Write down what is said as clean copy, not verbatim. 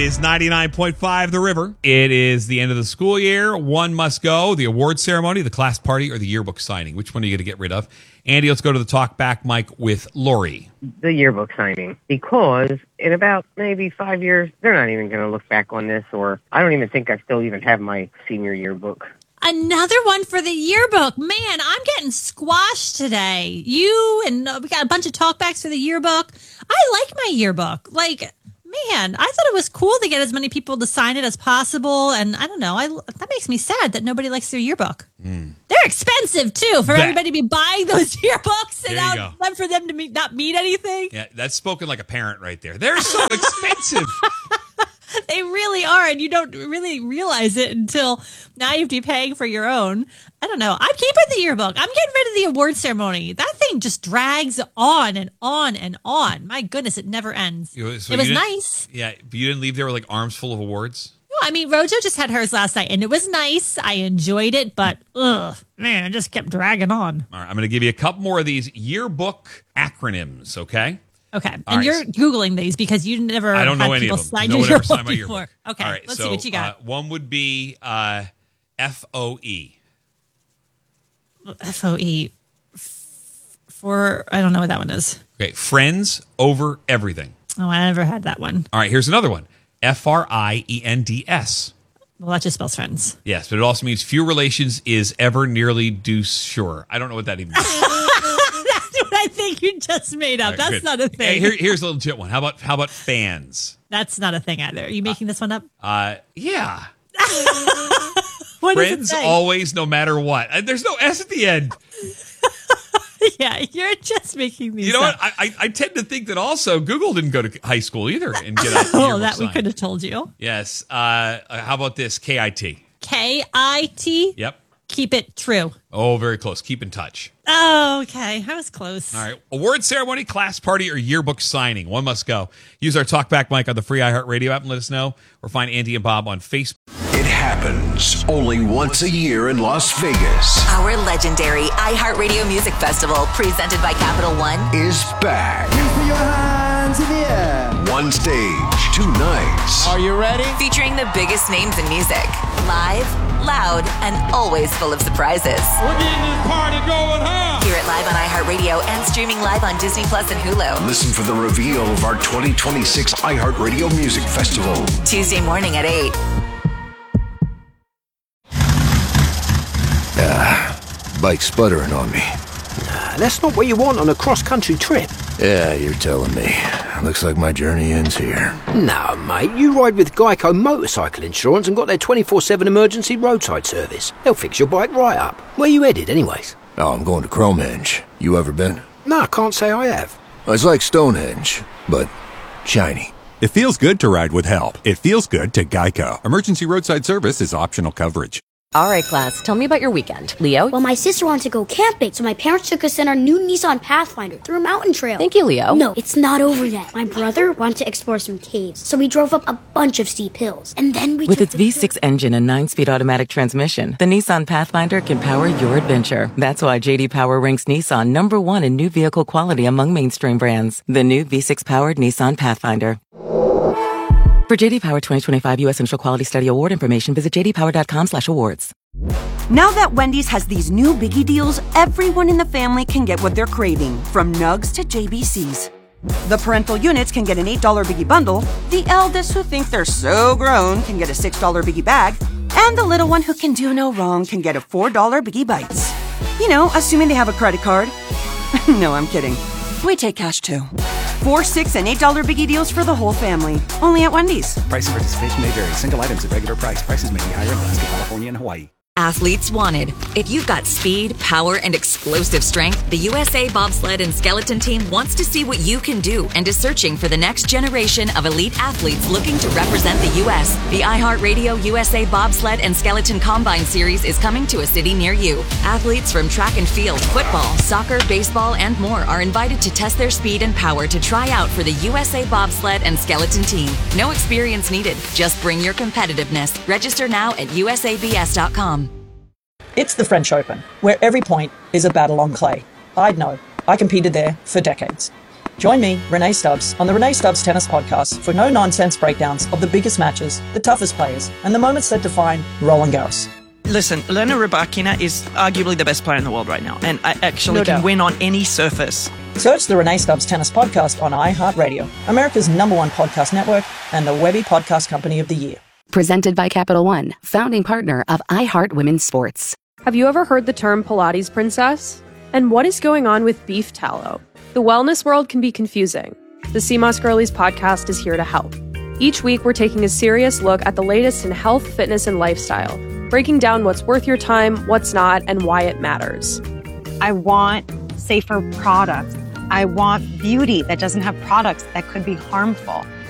is 99.5 The River. It is the end of the school year. One must go. The award ceremony, the class party, or the yearbook signing. Which one are you going to get rid of? Andy, let's go to the talk back mic with Lori. The yearbook signing. Because in about maybe 5 years, they're not even going to look back on this, or I don't even think I still even have my senior yearbook. Another one for the yearbook. Man, I'm getting squashed today. You and we got a bunch of talkbacks for the yearbook. I like my yearbook. Like, man, I thought it was cool to get as many people to sign it as possible. And I don't know, that makes me sad that nobody likes their yearbook. They're expensive, too, for everybody to be buying those yearbooks and for them to not mean anything. Yeah, that's spoken like a parent right there. They're so expensive. They really are, and you don't really realize it until now you have to be paying for your own. I don't know. I'm keeping the yearbook. I'm getting rid of the award ceremony. That thing just drags on and on and on. My goodness, it never ends. So it was nice. Yeah, but you didn't leave there with like arms full of awards? No, I mean, Rojo just had hers last night, and it was nice. I enjoyed it, but, man, it just kept dragging on. All right, I'm going to give you a couple more of these yearbook acronyms, okay? Okay, and you're Googling these because you never I don't know had any people of them. sign No your one ever yearbook signed my before. yearbook. Okay, all right, let's see what you got. One would be FOE. FOE. I don't know what that one is. Okay, friends over everything. Oh, I never had that one. All right, here's another one. FRIENDS. Well, that just spells friends. Yes, but it also means few relations is ever nearly do sure. I don't know what that even means. That's what I think you just made up. Right, That's good. not a thing. Hey, here's a legit one. How about fans? That's not a thing either. Are you making this one up? Yeah. What Friends does it say? always, no matter what. There's no S at the end. Yeah, you're just making these You know up. what? I tend to think that also Google didn't go to high school either and get a Oh, yearbook that we sign. could have told you. Yes. How about this? KIT. KIT? Yep. Keep it true. Oh, very close. Keep in touch. Oh, okay. I was close. All right. Award ceremony, class party, or yearbook signing. One must go. Use our talkback mic on the free iHeartRadio app and let us know. Or find Andy and Bob on Facebook. It happens only once a year in Las Vegas. Our legendary iHeartRadio Music Festival, presented by Capital One, Is back. Put your hands in the air. One stage, 2 nights. Are you ready? featuring the biggest names in music. Live, loud, and always full of surprises. We're getting this party going, huh? Hear it live on iHeartRadio and streaming live on Disney Plus and Hulu. Listen for the reveal of our 2026 iHeartRadio Music Festival. Tuesday morning at 8. Bike sputtering on me. That's not what you want on a cross-country trip. Yeah, you're telling me. Looks like my journey ends here. No, mate, you ride with Geico Motorcycle Insurance and got their 24/7 emergency roadside service. They'll fix your bike right up. Where you headed, anyways? Oh, I'm going to Cromenge. You ever been? No, I can't say I have. It's like Stonehenge, but shiny. It feels good to ride with help. It feels good to Geico. Emergency roadside service is optional coverage. All right, class, tell me about your weekend. Leo? Well, my sister wanted to go camping, so my parents took us in our new Nissan Pathfinder through a mountain trail. Thank you, Leo. No, it's not over yet. My brother wanted to explore some caves, so we drove up a bunch of steep hills. And then we With its V6 engine and 9-speed automatic transmission, the Nissan Pathfinder can power your adventure. That's why J.D. Power ranks Nissan #1 in new vehicle quality among mainstream brands. The new V6-powered Nissan Pathfinder. For J.D. Power 2025 U.S. Initial Quality Study Award information, visit jdpower.com/awards. Now that Wendy's has these new biggie deals, everyone in the family can get what they're craving, from nugs to JBCs. The parental units can get an $8 biggie bundle, the eldest who think they're so grown can get a $6 biggie bag, and the little one who can do no wrong can get a $4 biggie bites. You know, assuming they have a credit card. No, I'm kidding. We take cash too. 4, 6, and $8 biggie deals for the whole family. Only at Wendy's. Price and participation may vary. Single items at regular price. Prices may be higher in Alaska, California, and Hawaii. Athletes wanted. If you've got speed, power, and explosive strength, the USA Bobsled and Skeleton Team wants to see what you can do and is searching for the next generation of elite athletes looking to represent the U.S. The iHeartRadio USA Bobsled and Skeleton Combine Series is coming to a city near you. Athletes from track and field, football, soccer, baseball, and more are invited to test their speed and power to try out for the USA Bobsled and Skeleton Team. No experience needed. Just bring your competitiveness. Register now at usabs.com. It's the French Open, where every point is a battle on clay. I'd know. I competed there for decades. Join me, Renee Stubbs, on the Renee Stubbs Tennis Podcast for no-nonsense breakdowns of the biggest matches, the toughest players, and the moments that define Roland Garros. Listen, Elena Rybakina is arguably the best player in the world right now, and I actually can win on any surface. Search the Renee Stubbs Tennis Podcast on iHeartRadio, America's #1 podcast network and the Webby Podcast Company of the Year. Presented by Capital One, founding partner of iHeart Women's Sports. Have you ever heard the term Pilates princess? And what is going on with beef tallow? The wellness world can be confusing. The CMOS Girlies podcast is here to help. Each week, we're taking a serious look at the latest in health, fitness, and lifestyle, breaking down what's worth your time, what's not, and why it matters. I want safer products. I want beauty that doesn't have products that could be harmful.